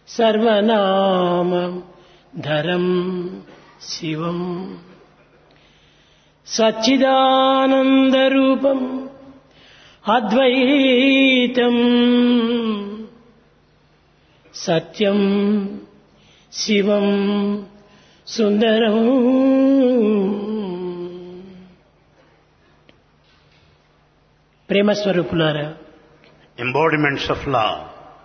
సర్వనామ ధరం శివం సచ్చిదానందరూపం అద్వైతం సత్యం శివం సుందరం. ప్రేమ స్వరూపులారా, embodiments of love.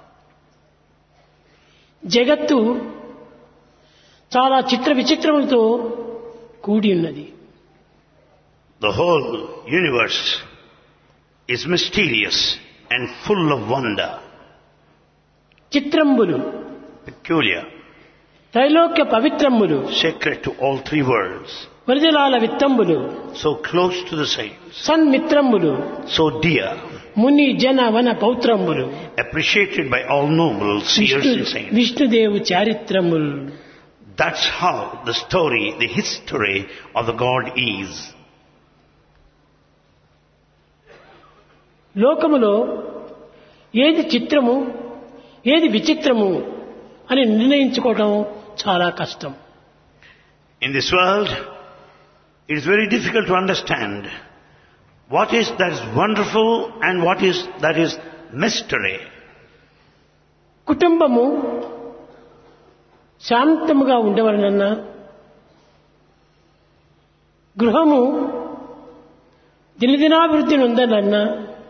జగత్తు చాలా చిత్ర విచిత్రములతో కూడి ఉన్నది. The whole universe is mysterious and full of wonder. చిత్రంబులు, Peculiar, Trailokya పవిత్రంబులు, sacred to all three worlds, వరజలాల విత్తంబులు, so close to the saints, సన్మిత్రంబులు, so dear, ముని జన వన పౌత్రంబులు, appreciated by all noble seers and saints. విష్ణుదేవు చారిత్రములు. That's how the story, the history of the God is. లోకములో ఏది చిత్రము ఏది విచిత్రము అని నిర్ణయించుకోవడం చాలా కష్టం. In this world, it is very difficult to understand what is that is wonderful and what is that is mystery. కుటుంబము శాంతముగా ఉండవలనన్నా, గృహము దినదినాభివృద్ధిని ఉందనన్నా,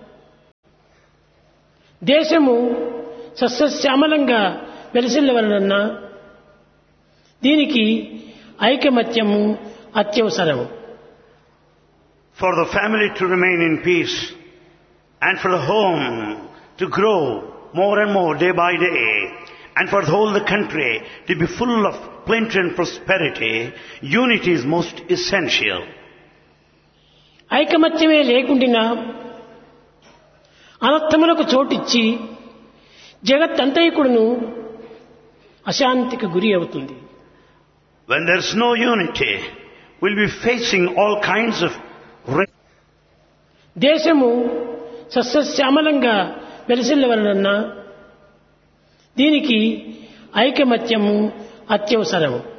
దేశము సస్యశ్యామలంగా వెలసిల్లవలనన్నా దీనికి ఐకమత్యము అత్యవసరము. For the family to remain in peace and for the home to grow more and more day by day and for the whole the country to be full of plenty and prosperity, unity is most essential. ఐకమత్యమే లేకుండినా అనర్థములకు చోటిచ్చి జగత్తంతైకుడును అశాంతికి గురి అవుతుంది. When there is no unity, we'll be facing all kinds of దేశము సస్యశ్యామలంగా వెలసిల్లవలనన్నా దీనికి ఐకమత్యము అత్యవసరము.